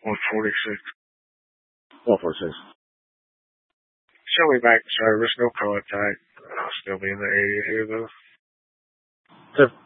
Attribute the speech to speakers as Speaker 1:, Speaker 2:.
Speaker 1: 146.
Speaker 2: 146.
Speaker 1: Show me back to service, no contact. I'll still be in the area here though.